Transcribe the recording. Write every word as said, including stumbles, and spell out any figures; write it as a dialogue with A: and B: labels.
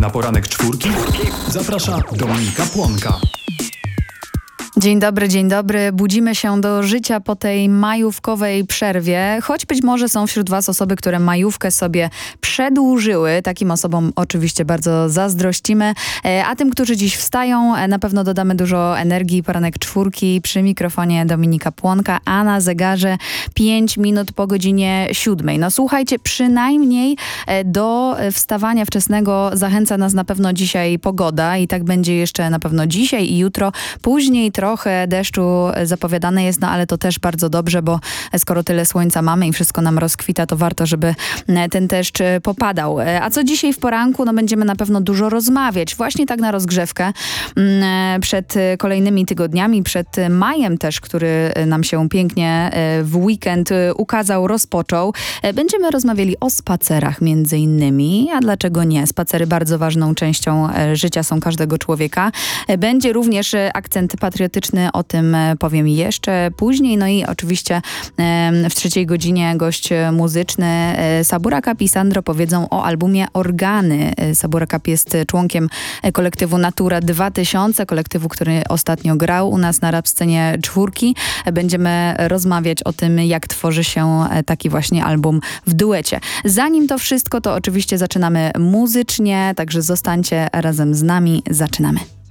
A: Na poranek czwórki zaprasza Dominika Płonka.
B: Dzień dobry, dzień dobry. Budzimy się do życia po tej majówkowej przerwie, choć być może są wśród was osoby, które majówkę sobie przedłużyły. Takim osobom oczywiście bardzo zazdrościmy, a tym, którzy dziś wstają, na pewno dodamy dużo energii. Poranek czwórki przy mikrofonie Dominika Płonka, a na zegarze pięć minut po godzinie siódmej. No słuchajcie, przynajmniej do wstawania wczesnego zachęca nas na pewno dzisiaj pogoda i tak będzie jeszcze na pewno dzisiaj i jutro. Później trochę deszczu zapowiadane jest, no ale to też bardzo dobrze, bo skoro tyle słońca mamy i wszystko nam rozkwita, to warto, żeby ten deszcz popadał. A co dzisiaj w poranku? No będziemy na pewno dużo rozmawiać. Właśnie tak na rozgrzewkę przed kolejnymi tygodniami, przed majem też, który nam się pięknie w weekend ukazał, rozpoczął. Będziemy rozmawiali o spacerach między innymi, a dlaczego nie? Spacery bardzo ważną częścią życia są każdego człowieka. Będzie również akcent patriotyczny, o tym powiem jeszcze później. No i oczywiście w trzeciej godzinie gość muzyczny Sabura Cup i Sandro powiedzą o albumie Organy. Sabura Cup jest członkiem kolektywu Natura dwa tysiące, kolektywu, który ostatnio grał u nas na rap scenie czwórki. Będziemy rozmawiać o tym, jak tworzy się taki właśnie album w duecie. Zanim to wszystko, to oczywiście zaczynamy muzycznie, także zostańcie razem z nami. Zaczynamy.